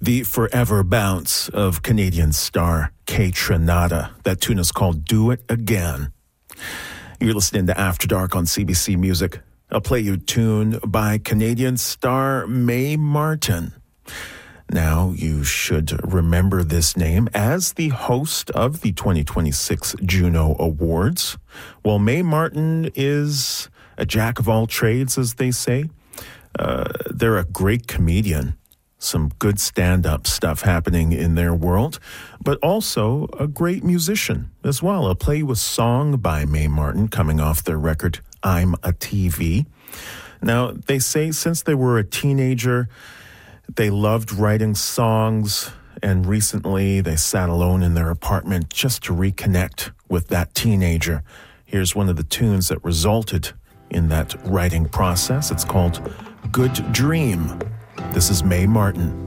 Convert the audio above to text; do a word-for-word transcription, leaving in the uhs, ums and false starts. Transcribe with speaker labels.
Speaker 1: The forever bounce of Canadian star Kaytranada. That tune is called Do It Again. You're listening to After Dark on C B C Music. I'll play you a tune by Canadian star Mae Martin. Now, you should remember this name as the host of the twenty twenty-six Juno Awards. Well, Mae Martin is a jack of all trades, as they say. Uh, they're a great comedian. Some good stand-up stuff happening in their world, but also a great musician as well. I'll play you a song by Mae Martin coming off their record, I'm a T V. Now, they say since they were a teenager, they loved writing songs, and recently they sat alone in their apartment just to reconnect with that teenager. Here's one of the tunes that resulted in that writing process. It's called Good Dream. This is Mae Martin.